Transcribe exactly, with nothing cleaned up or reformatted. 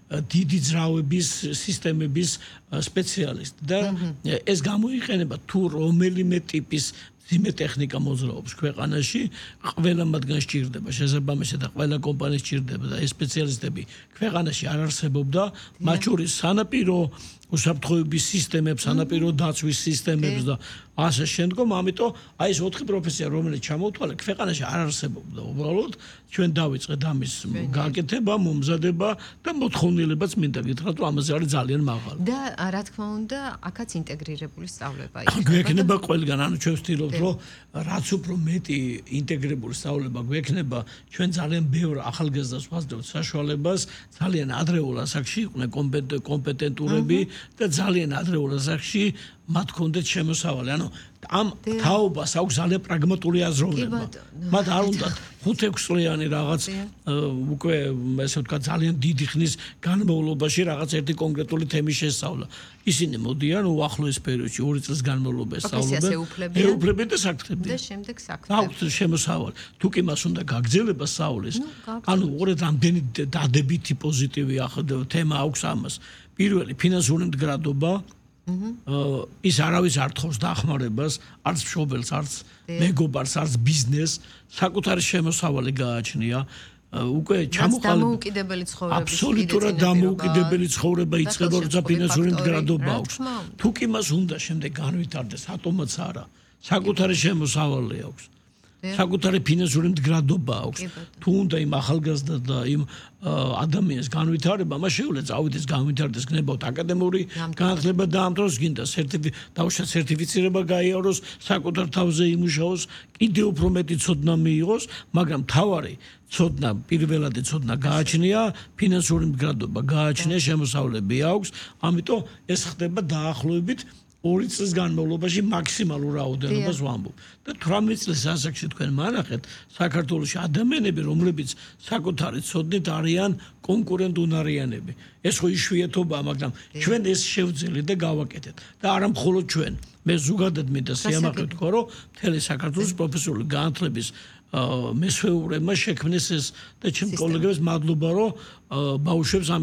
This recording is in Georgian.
დიდი ძრავების სისტემების სპეციალისტი და ეს გამოიყენება თუ რომელიმე ტიპის ძიმე ტექნიკა მოძრაობს ქვეყანაში, ყველა მათგან სჭირდება, შესაბამისად და ყველა კომპანია სჭირდება და ეს სპეციალისტები ქვეყანაში არ არსებობდა, მათ შორის სანაპირო უსაფრთხოების სისტემებს, სანაპირო დაცვის სისტემებს და ასე შემდგომ, ამიტომ აი ეს ოთხი პროფესია, რომელიც ჩამოვთვალე, ქვეყანაში არ არსებობდა. უბრალოდ ჩვენ დავიწყეთ ამის გაკეთება, მომზადება და მოთხოვნილებაც მინდა გითხრათ, რომ ამაზე არის ძალიან მაღალი. და რა თქმა უნდა, აქაც ინტეგრირებული სწავლება იქნება. გვექნება ყველგან, ანუ ჩვენ ვცდილობთ, რომ რაც უფრო მეტი ინტეგრირებული სწავლება გვექნება, ჩვენ ძალიან ბევრ ახალგაზრდას ვაძლევთ საშუალებას, ძალიან ადრეულ ასაკში იყვნენ კომპეტენტურები და ძალიან ადრეულ ასაკში მათ ჰქონდეთ შემოსავალი. ანუ ამ თაობას აქვს ძალიან პრაგმატული აზროვნება. მათ არ უნდათ ხუთ-ექვს წლიანი რაღაც უკვე ესე ვთქვათ ძალიან დიდი ხნის განმავლობაში რაღაც ერთი კონკრეტული თემის შესწავლა. ისინი მოდიან უახლოეს პერიოდში ორი წლის განმავლობაში სწავლობენ. ეუფლებიან და საკუთრებიან. და შემდეგ საკუთრებიან. აქვს შემოსავალი. თუ კი მას უნდა გაგრძელება სწავლის, ანუ უყურეთ რამდენი დადებითი პოზიტივი თემა აქვს ამას. პირველი ფინანსური მდგრადობა ის არავის არ თხოვს დახმარებას, არც მშობელს, არც მეგობარს, არც ბიზნესს, საკუთარი შემოსავალი გააჩნია. უკვე ჩამოყალიბდა დამოუკიდებელი ცხოვრების აბსოლუტურად დამოუკიდებელი ცხოვრება იწყება, როცა ფინანსური მდგრადობა აქვს. თუ კი მას უნდა შემდეგ განვითარდეს, ატომაც არა. საკუთარი შემოსავალი აქვს. საკუთარი ფინანსური მდგრადობა აქვს. თუ უნდა იმ ახალგაზრდა და იმ ადამიანს განვითარება, მას შეუძლია წავიდეს განვითარდეს, გნებავთ აკადემიური განათლება დაამთავროს, გინდა დაუშვათ სერტიფიცირება გაიაროს, საკუთარ თავზე იმუშაოს, კიდევ უფრო მეტი ცოდნა მიიღოს, მაგრამ მთავარი ცოდნა, პირველადი ცოდნა გააჩნია, ფინანსური მდგრადობა გააჩნია, შემოსავლები აქვს, ამიტომ ეს ხდება დაახლოებით ორი წლის განმავლობაში მაქსიმალურ რაოდენობას ვამბობ. და თვრამეტ წლის ასაკში თქვენ მანახეთ, საქართველოში ადამიანები, რომლებიც საკუთარი ცოდნით არიან კონკურენტუნარიანები. ეს ხო იშვიათობაა, მაგრამ ჩვენ ეს შევძელით და გავაკეთეთ. და არა მხოლოდ ჩვენ. მე ზოგადად მინდა სიამაყე ვთქვა, რომ მთელი საქართველოს პროფესიული განათლების მესვეურებმა შექმნეს ეს და ჩემ კოლეგებს მადლობა, რომ ბავშვებს